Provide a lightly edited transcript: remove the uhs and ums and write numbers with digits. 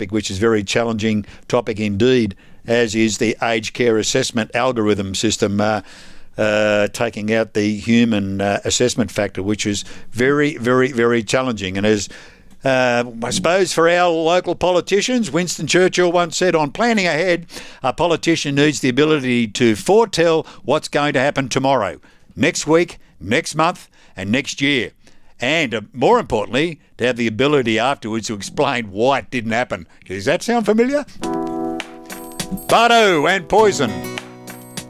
topic which is a very challenging topic indeed, as is the aged care assessment algorithm system, taking out the human assessment factor, which is very, very, very challenging. And as I suppose for our local politicians, Winston Churchill once said, on planning ahead, a politician needs the ability to foretell what's going to happen tomorrow, next week, next month and next year. And more importantly, to have the ability afterwards to explain why it didn't happen. Does that sound familiar? Bardo and Poison.